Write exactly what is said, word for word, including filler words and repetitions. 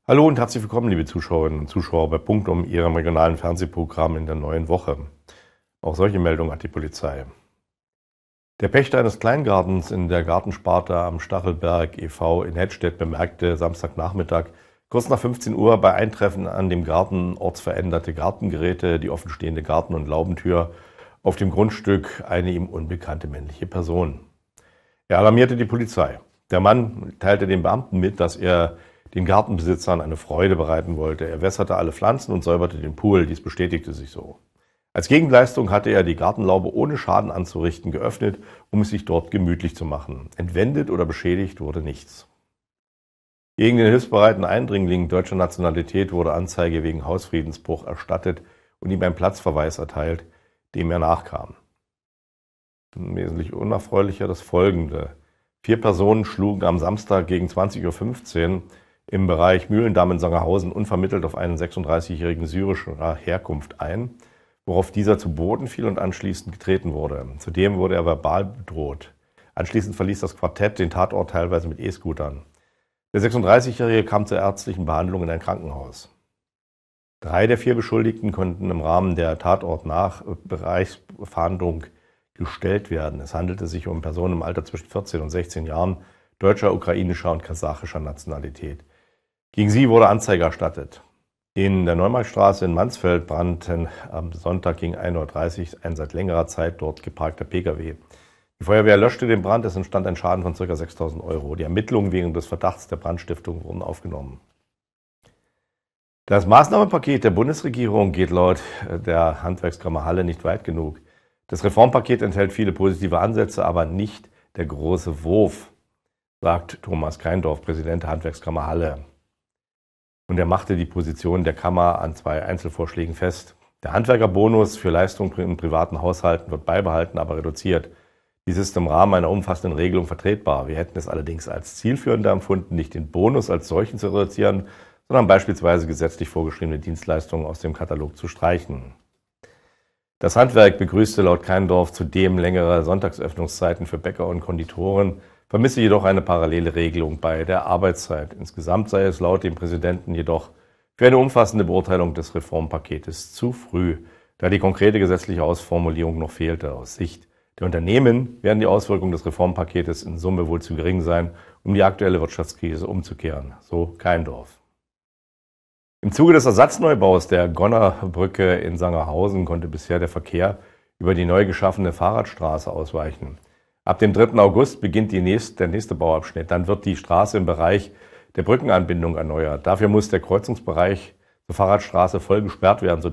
Hallo und herzlich willkommen, liebe Zuschauerinnen und Zuschauer, bei Punktum, Ihrem regionalen Fernsehprogramm in der neuen Woche. Auch solche Meldungen hat die Polizei. Der Pächter eines Kleingartens in der Gartensparte am Stachelberg e V in Hettstedt bemerkte Samstagnachmittag kurz nach fünfzehn Uhr bei Eintreffen an dem Garten ortsveränderte Gartengeräte, die offenstehende Garten- und Laubentür, auf dem Grundstück eine ihm unbekannte männliche Person. Er alarmierte die Polizei. Der Mann teilte den Beamten mit, dass er den Gartenbesitzern eine Freude bereiten wollte. Er wässerte alle Pflanzen und säuberte den Pool. Dies bestätigte sich so. Als Gegenleistung hatte er die Gartenlaube ohne Schaden anzurichten geöffnet, um es sich dort gemütlich zu machen. Entwendet oder beschädigt wurde nichts. Gegen den hilfsbereiten Eindringling deutscher Nationalität wurde Anzeige wegen Hausfriedensbruch erstattet und ihm ein Platzverweis erteilt, dem er nachkam. Wesentlich unerfreulicher das Folgende. Vier Personen schlugen am Samstag gegen zwanzig Uhr fünfzehn im Bereich Mühlendamm in Sangerhausen unvermittelt auf einen sechsunddreißigjährigen syrischer Herkunft ein, worauf dieser zu Boden fiel und anschließend getreten wurde. Zudem wurde er verbal bedroht. Anschließend verließ das Quartett den Tatort teilweise mit E-Scootern. Der sechsunddreißigjährige kam zur ärztlichen Behandlung in ein Krankenhaus. Drei der vier Beschuldigten konnten im Rahmen der Tatortnachbereichsfahndung gestellt werden. Es handelte sich um Personen im Alter zwischen vierzehn und sechzehn Jahren, deutscher, ukrainischer und kasachischer Nationalität. Gegen sie wurde Anzeige erstattet. In der Neumannstraße in Mansfeld brannten am Sonntag gegen ein Uhr dreißig ein seit längerer Zeit dort geparkter Pkw. Die Feuerwehr löschte den Brand, es entstand ein Schaden von ca. sechstausend Euro. Die Ermittlungen wegen des Verdachts der Brandstiftung wurden aufgenommen. Das Maßnahmenpaket der Bundesregierung geht laut der Handwerkskammer Halle nicht weit genug. Das Reformpaket enthält viele positive Ansätze, aber nicht der große Wurf, sagt Thomas Keindorf, Präsident der Handwerkskammer Halle. Und er machte die Position der Kammer an zwei Einzelvorschlägen fest. Der Handwerkerbonus für Leistungen in privaten Haushalten wird beibehalten, aber reduziert. Dies ist im Rahmen einer umfassenden Regelung vertretbar. Wir hätten es allerdings als zielführender empfunden, nicht den Bonus als solchen zu reduzieren, sondern beispielsweise gesetzlich vorgeschriebene Dienstleistungen aus dem Katalog zu streichen. Das Handwerk begrüßte laut Keindorf zudem längere Sonntagsöffnungszeiten für Bäcker und Konditoren, vermisse jedoch eine parallele Regelung bei der Arbeitszeit. Insgesamt sei es laut dem Präsidenten jedoch für eine umfassende Beurteilung des Reformpaketes zu früh, da die konkrete gesetzliche Ausformulierung noch fehlte. Aus Sicht der Unternehmen werden die Auswirkungen des Reformpaketes in Summe wohl zu gering sein, um die aktuelle Wirtschaftskrise umzukehren, so Keindorf. Im Zuge des Ersatzneubaues der Gonnerbrücke in Sangerhausen konnte bisher der Verkehr über die neu geschaffene Fahrradstraße ausweichen. Ab dem dritten August beginnt die nächste, der nächste Bauabschnitt. Dann wird die Straße im Bereich der Brückenanbindung erneuert. Dafür muss der Kreuzungsbereich zur Fahrradstraße voll gesperrt werden,